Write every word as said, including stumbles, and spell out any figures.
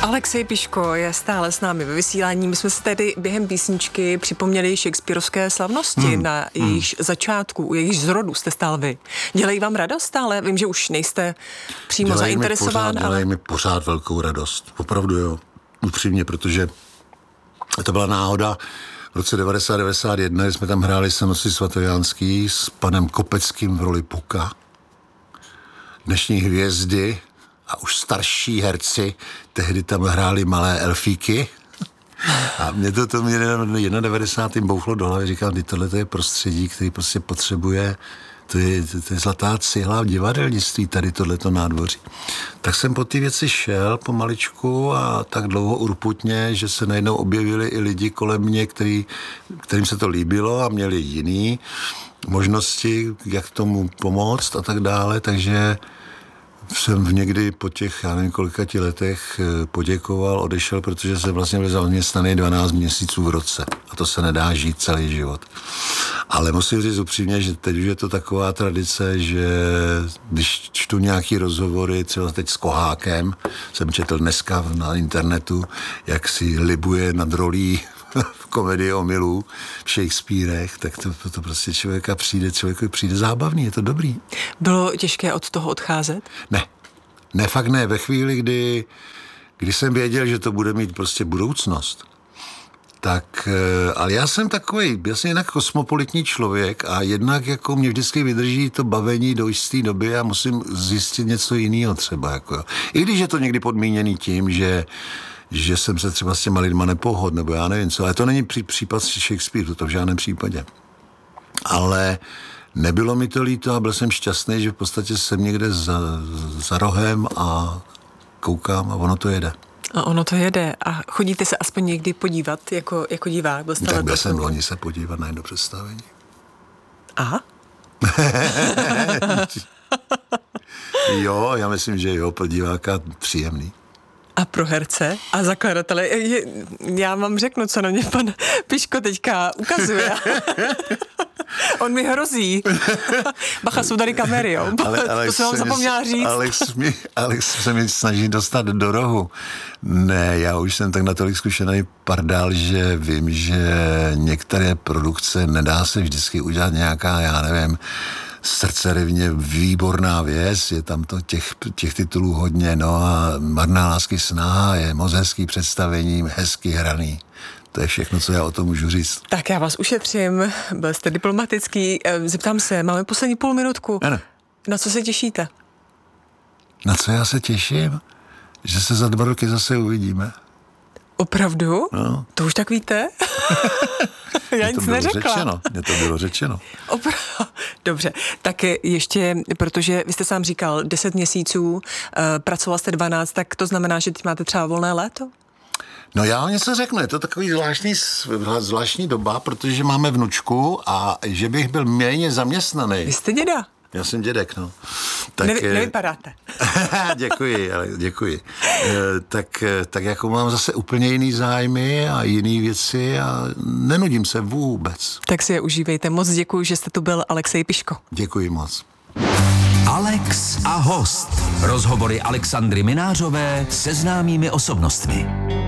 Alexej Piško je stále s námi ve vysílání. My jsme si tedy během písničky připomněli shakespearovské slavnosti hmm. na jejich hmm. začátku, u jejich zrodu jste stál vy. Dělají vám radost stále? Vím, že už nejste přímo dělají zainteresován. Mi pořád, ale... Dělají mi pořád velkou radost. Opravdu jo. Upřímně, protože to byla náhoda. V roce devadesát devadesát jedna jsme tam hráli Noci svatojánský s panem Kopeckým v roli Puka. Dnešní hvězdy a už starší herci tehdy tam hráli malé elfíky. A mě to, to mě na devadesátém bouchlo do hlavy. Říkám, že tohle je prostředí, který prostě potřebuje, to je, to je zlatá cihla v divadelnictví, tady tohleto nádvoří. Tak jsem po ty věci šel pomaličku a tak dlouho urputně, že se najednou objevili i lidi kolem mě, který, kterým se to líbilo a měli jiný možnosti, jak tomu pomoct a tak dále, takže jsem v někdy po těch, já nevím, kolikati letech poděkoval, odešel, protože jsem vlastně byl zaměstnaný dvanáct měsíců v roce a to se nedá žít celý život. Ale musím říct upřímně, že teď už je to taková tradice, že když čtu nějaký rozhovory, třeba teď s Kohákem, jsem četl dneska na internetu, jak si libuje nad rolí v komedii omylů v Shakespearech, tak to, to prostě člověka přijde, člověku přijde zábavný, je to dobrý. Bylo těžké od toho odcházet? Ne, ne, fakt ne. Ve chvíli, kdy, kdy jsem věděl, že to bude mít prostě budoucnost, tak, ale já jsem takový, já jsem jinak kosmopolitní člověk a jednak jako mě vždycky vydrží to bavení do jisté doby a musím zjistit něco jiného třeba. Jako. I když je to někdy podmíněný tím, že že jsem se třeba s těma lidma nepohod, nebo já nevím co, ale to není pří, případ Shakespeare, to v žádném případě. Ale nebylo mi to líto a byl jsem šťastný, že v podstatě jsem někde za, za rohem a koukám a ono to jede. A ono to jede. A chodíte se aspoň někdy podívat jako, jako divák? Byl tak byl jsem loni se podívat na jedno představení. Aha. Jo, já myslím, že jo, pro diváka příjemný. A pro herce a zakladatele. Já vám řeknu, co na mě pan Piško teďka ukazuje. On mi hrozí. Bacha, jsou tady kamery, jo? Ale, ale to jsem vám zapomněla říct. Alex, mi, Alex se mi snaží dostat do rohu. Ne, já už jsem tak natolik zkušený pardál, že vím, že některé produkce nedá se vždycky udělat nějaká, já nevím, srdcerivně výborná věc, je tam to těch, těch titulů hodně, no a Marná lásky snaha je moc hezký představení, hezky hraný. To je všechno, co já o tom můžu říct. Tak já vás ušetřím, byl jste diplomatický. Zeptám se, máme poslední půl minutku. Ano. Na co se těšíte? Na co já se těším? Že se za dva roky zase uvidíme. Opravdu? No. To už tak víte? Já nic neřekla. Řečeno. Mně to bylo řečeno. Opra- Dobře, tak ještě, protože vy jste sám říkal deset měsíců, pracoval jste dvanáct, tak to znamená, že teď máte třeba volné léto? No já vám něco řeknu, je to takový zvláštní, zvláštní doba, protože máme vnučku a že bych byl méně zaměstnaný. Vy jste děda? Já jsem dědek, no. Tak, ne, nevypadáte. Děkuji, ale děkuji. Tak, tak jako mám zase úplně jiný zájmy a jiný věci a nenudím se vůbec. Tak si je užívejte. Moc děkuji, že jste tu byl, Alexej Piško. Děkuji moc. Alex a host. Rozhovory Alexandry Minářové se známými osobnostmi.